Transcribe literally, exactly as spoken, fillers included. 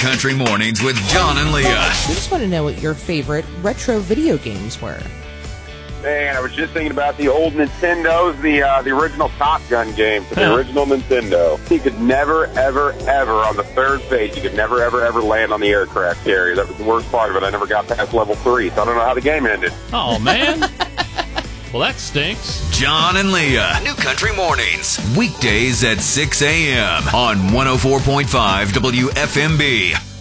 Country Mornings with John and Leah. We just want to know what your favorite retro video games were. Man, I was just thinking about the old Nintendos, the uh, the original Top Gun game for the original Nintendo. You could never, ever, ever, on the third phase, you could never, ever, ever land on the aircraft carrier. That was the worst part of it. I never got past level three, so I don't know how the game ended. Oh, man. Well, that stinks. John and Leah, New Country Mornings, weekdays at six a.m. on one oh four point five W F M B.